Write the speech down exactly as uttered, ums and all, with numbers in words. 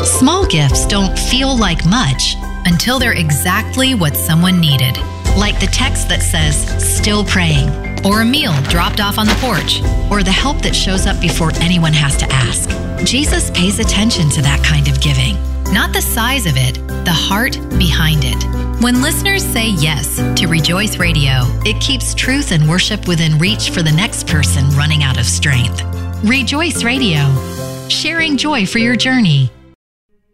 Small gifts don't feel like much until they're exactly what someone needed. Like the text that says, "Still praying," or a meal dropped off on the porch, or the help that shows up before anyone has to ask. Jesus pays attention to that kind of giving. Not the size of it, the heart behind it. When listeners say yes to Rejoice Radio, it keeps truth and worship within reach for the next person running out of strength. Rejoice Radio, sharing joy for your journey.